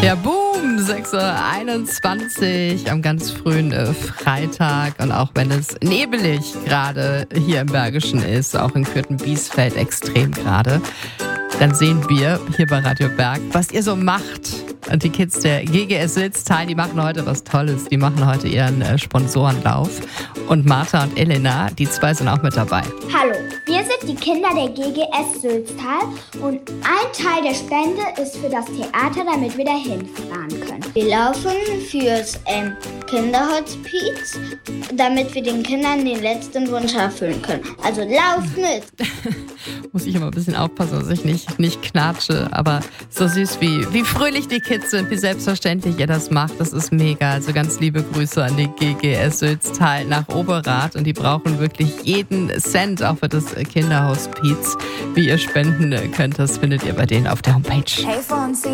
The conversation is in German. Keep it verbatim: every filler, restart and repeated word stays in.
Ja, boom, sechs Uhr einundzwanzig am ganz frühen äh, Freitag. Und auch wenn es nebelig gerade hier im Bergischen ist, auch in Kürten-Biesfeld extrem gerade, dann sehen wir hier bei Radio Berg, was ihr so macht. Und die Kids der G G S Sülztal, die machen heute was Tolles. Die machen heute ihren äh, Sponsorenlauf. Und Martha und Elena, die zwei sind auch mit dabei. Hallo, wir sind die Kinder der G G S Sülztal und ein Teil der Spende ist für das Theater, damit wir dahin fahren können. Wir laufen fürs ähm, Kinderhospiz, damit wir den Kindern den letzten Wunsch erfüllen können. Also lauft mit! Muss ich immer ein bisschen aufpassen, dass ich nicht, nicht knatsche. Aber so süß, wie, wie fröhlich die Kids sind, wie selbstverständlich ihr das macht. Das ist mega. Also ganz liebe Grüße an die G G S Sülztal nach Oberath. Und die brauchen wirklich jeden Cent, auch für das Kinderhospiz. Wie ihr spenden könnt, das findet ihr bei denen auf der Homepage. Hey,